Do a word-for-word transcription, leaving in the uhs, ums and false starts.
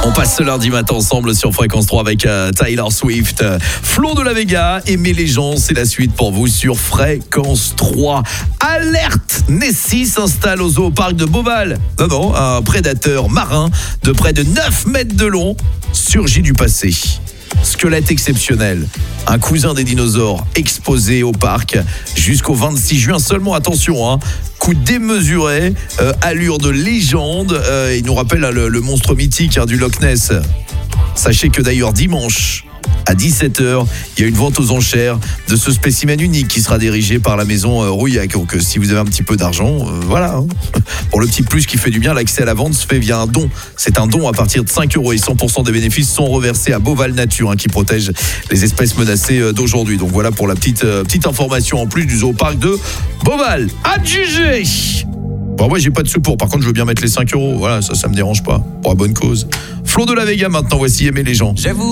On passe ce lundi matin ensemble sur Fréquence trois avec euh, Taylor Swift. Flo de la Vega, Aimer les gens, c'est la suite pour vous sur Fréquence trois. Alerte, Nessie s'installe au zooparc de Beauval. Non, non, un prédateur marin de près de neuf mètres de long surgit du passé. Squelette exceptionnel, un cousin des dinosaures exposé au parc jusqu'au vingt-six juin seulement, attention, hein, coup démesuré, euh, allure de légende, euh, il nous rappelle hein, le, le monstre mythique hein, du Loch Ness. Sachez que d'ailleurs dimanche à dix-sept heures, il y a une vente aux enchères de ce spécimen unique qui sera dirigé par la maison euh, Rouillac. Donc euh, si vous avez un petit peu d'argent, euh, voilà. Hein. Pour le petit plus qui fait du bien, l'accès à la vente se fait via un don. C'est un don à partir de cinq euros et cent pour cent des bénéfices sont reversés à Beauval Nature hein, qui protège les espèces menacées euh, d'aujourd'hui. Donc voilà pour la petite, euh, petite information en plus du zooparc de Beauval. À juger. Bon, moi j'ai pas de sous pour, par contre je veux bien mettre les cinq euros. Voilà, ça, ça me dérange pas. Pour la bonne cause. Flo de la Vega maintenant, voici Aimer les gens. J'avoue.